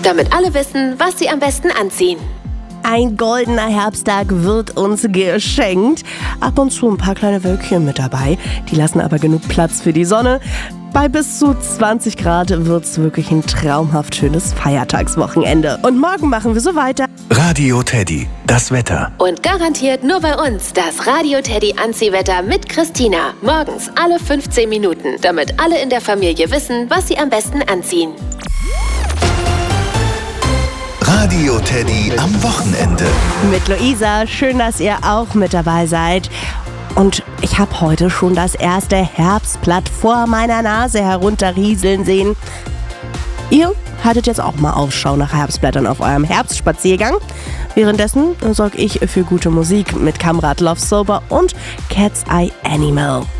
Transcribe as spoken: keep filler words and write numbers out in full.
damit alle wissen, was sie am besten anziehen. Ein goldener Herbsttag wird uns geschenkt. Ab und zu ein paar kleine Wölkchen mit dabei. Die lassen aber genug Platz für die Sonne. Bei bis zu zwanzig Grad wird's wirklich ein traumhaft schönes Feiertagswochenende. Und morgen machen wir so weiter. Radio Teddy, das Wetter. Und garantiert nur bei uns das Radio Teddy Anziehwetter mit Christina. Morgens alle fünfzehn Minuten, damit alle in der Familie wissen, was sie am besten anziehen. Radio Teddy am Wochenende. Mit Luisa, schön, dass ihr auch mit dabei seid. Und ich habe heute schon das erste Herbstblatt vor meiner Nase herunterrieseln sehen. Ihr hattet jetzt auch mal Ausschau nach Herbstblättern auf eurem Herbstspaziergang. Währenddessen sorge ich für gute Musik mit Kamrat Love Sober und Cat's Eye Animal.